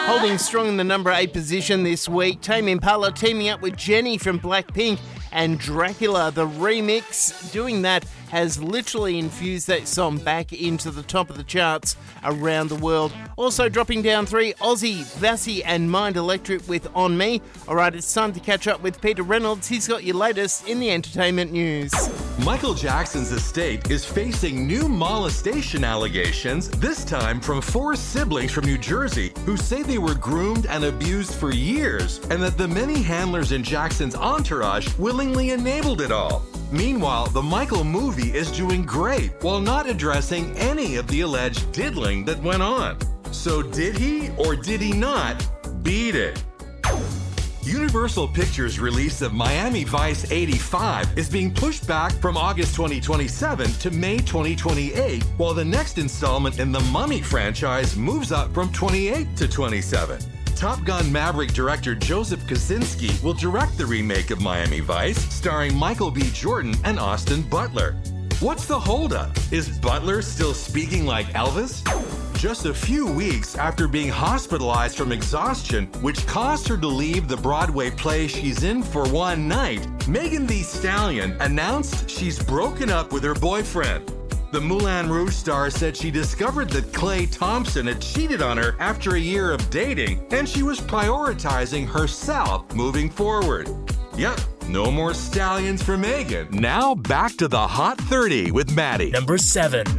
Holding strong in the number 8 position this week, Tame Impala teaming up with Jenny from Blackpink and Dracula, the remix. Doing that has literally infused that song back into the top of the charts around the world. Also dropping down 3, Ozzy, Vassy and Mind Electric with On Me. Alright, it's time to catch up with Peter Reynolds. He's got your latest in the entertainment news. Michael Jackson's estate is facing new molestation allegations, this time from 4 siblings from New Jersey who say they were groomed and abused for years and that the many handlers in Jackson's entourage willingly enabled it all. Meanwhile, the Michael movie is doing great while not addressing any of the alleged diddling that went on. So did he or did he not beat it? Universal Pictures' release of Miami Vice 85 is being pushed back from August 2027 to May 2028, while the next installment in the Mummy franchise moves up from 28 to 27. Top Gun Maverick director Joseph Kosinski will direct the remake of Miami Vice, starring Michael B. Jordan and Austin Butler. What's the holdup? Is Butler still speaking like Elvis? Just a few weeks after being hospitalized from exhaustion, which caused her to leave the Broadway play she's in for one night, Megan Thee Stallion announced she's broken up with her boyfriend. The Moulin Rouge star said she discovered that Klay Thompson had cheated on her after a year of dating, and she was prioritizing herself moving forward. Yep, no more stallions for Megan. Now back to the Hot 30 with Maddie. Number 7.